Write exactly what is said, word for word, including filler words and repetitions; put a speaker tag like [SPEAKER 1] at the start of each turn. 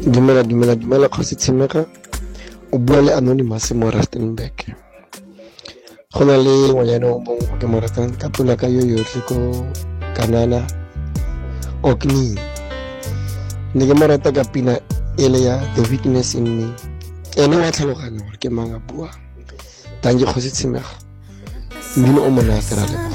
[SPEAKER 1] Dumela, dumela, dumela Kgosi Tshimega. O bua le Anonymous mo Rustenburg. Go na le ngwanyana o mongwe ke mo ratang ka pula ka yo yotlhe ko Kanana Orkney. Ne ke mo rata ka pina ele ya The Weakness in Me. Ene wa tlhaloganya gore ke mang a bua. Tangi Kgosi Tshimega. Mmino o monate ra leboga.